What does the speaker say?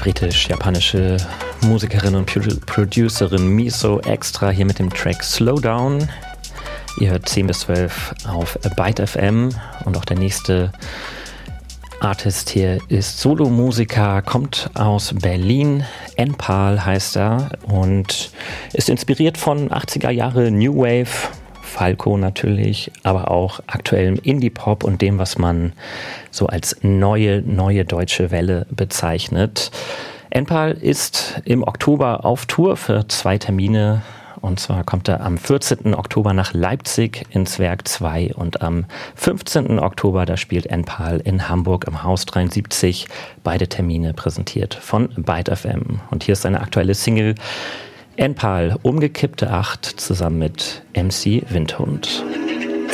britisch-japanische Musikerin und Producerin Miso Extra hier mit dem Track Slowdown. Ihr hört 10 bis 12 auf Byte FM und auch der nächste Artist hier ist Solomusiker, kommt aus Berlin. Enpal heißt er und ist inspiriert von 80er Jahre New Wave, Falco natürlich, aber auch aktuellem Indie-Pop und dem, was man so als neue deutsche Welle bezeichnet. Enpal ist im Oktober auf Tour für 2 Termine. Und zwar kommt er am 14. Oktober nach Leipzig ins Werk 2 und am 15. Oktober, da spielt Enpal in Hamburg im Haus 73. Beide Termine präsentiert von Byte FM. Und hier ist seine aktuelle Single Enpal, umgekippte 8, zusammen mit MC Windhund.